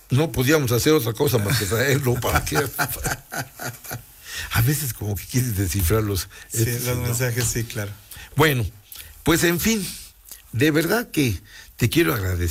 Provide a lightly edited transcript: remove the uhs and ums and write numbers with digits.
no podíamos hacer otra cosa más que traerlo para que... A veces como que quieres descifrarlos. Sí, los mensajes, sí, claro. Bueno, pues en fin, de verdad que te quiero agradecer.